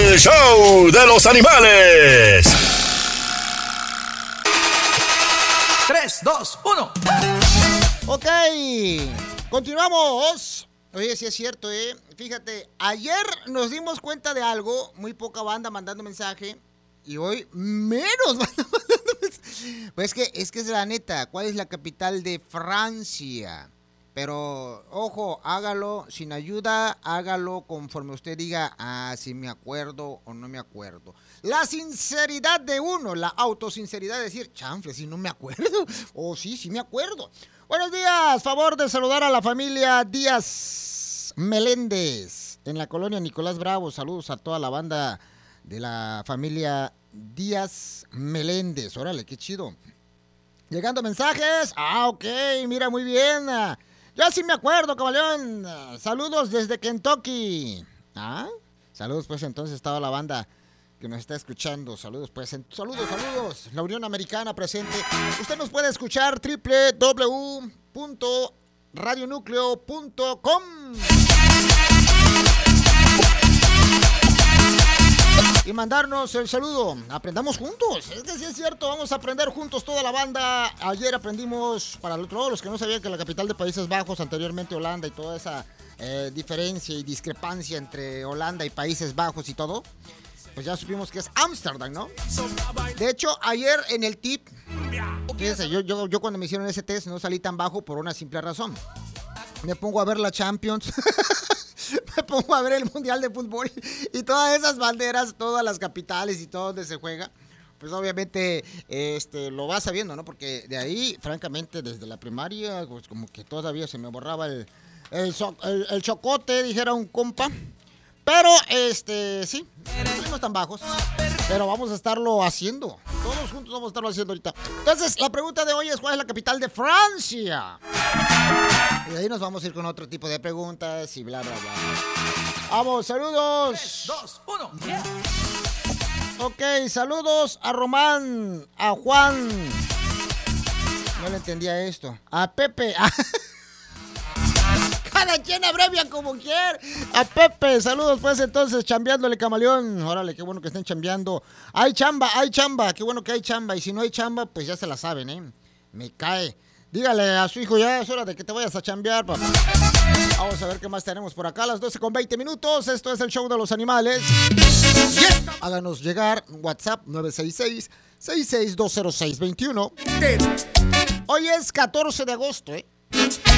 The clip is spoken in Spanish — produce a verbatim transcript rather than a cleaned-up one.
El show de los animales. tres, dos, uno. Ok, continuamos. Oye, sí es cierto, ¿eh? Fíjate, ayer nos dimos cuenta de algo, muy poca banda mandando mensaje, y hoy menos banda mandando mensaje. Pues es que, es que es la neta, ¿cuál es la capital de Francia? Pero, ojo, hágalo sin ayuda, hágalo conforme usted diga, ah, si me acuerdo o no me acuerdo. La sinceridad de uno, la autosinceridad de decir, chanfle, si no me acuerdo, o sí, sí me acuerdo. Buenos días, favor de saludar a la familia Díaz Meléndez en la colonia Nicolás Bravo. Saludos a toda la banda de la familia Díaz Meléndez. Órale, qué chido. Llegando mensajes. Ah, ok, mira, muy bien. Yo sí me acuerdo, caballón. Saludos desde Kentucky. Ah, saludos pues entonces a toda la banda que nos está escuchando. Saludos pues, en, saludos, saludos. La Unión Americana presente. Usted nos puede escuchar doble u doble u doble u punto radio núcleo punto com. Y mandarnos el saludo. Aprendamos juntos. Es que sí es cierto, vamos a aprender juntos toda la banda. Ayer aprendimos, para todos los que no sabían, que la capital de Países Bajos, anteriormente Holanda, y toda esa eh, diferencia y discrepancia entre Holanda y Países Bajos y todo, pues ya supimos que es Ámsterdam, ¿no? De hecho, ayer en el tip, fíjense, yo, yo, yo cuando me hicieron ese test no salí tan bajo por una simple razón. Me pongo a ver la Champions, me pongo a ver el Mundial de Fútbol y todas esas banderas, todas las capitales y todo donde se juega. Pues obviamente este, lo vas sabiendo, ¿no? Porque de ahí, francamente, desde la primaria, pues como que todavía se me borraba el, el, so, el, el chocote, dijera un compa. Pero, este, sí, no estamos tan bajos, pero vamos a estarlo haciendo. Todos juntos vamos a estarlo haciendo ahorita. Entonces, la pregunta de hoy es, ¿cuál es la capital de Francia? Y de ahí nos vamos a ir con otro tipo de preguntas y bla, bla, bla. Vamos, saludos. tres, dos, uno. Ok, saludos a Román, a Juan. No le entendía esto. A Pepe. Cada quien abrevia como quiera. A Pepe, saludos pues entonces, chambeándole, camaleón. Órale, qué bueno que estén chambeando. Hay chamba, hay chamba, qué bueno que hay chamba. Y si no hay chamba, pues ya se la saben, ¿eh? Me cae. Dígale a su hijo, ya es hora de que te vayas a chambear, papá. Vamos a ver qué más tenemos por acá. A las doce con veinte minutos. Esto es el show de los animales. Yeah. Háganos llegar WhatsApp nueve seis seis, seis seis dos cero seis dos uno. Hoy es catorce de agosto, ¿eh?